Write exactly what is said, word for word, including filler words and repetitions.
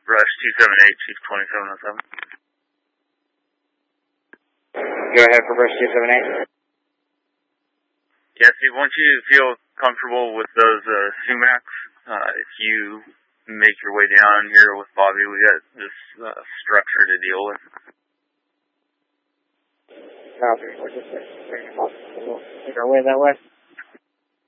Rush two seven eight, Chief twenty-seven oh seven. Go ahead for Rush two seven eight. Yeah, Steve, once you feel comfortable with those uh, Sumacs, uh, if you make your way down here with Bobby, we got this uh, structure to deal with. Copy. We're just going to take our way that way.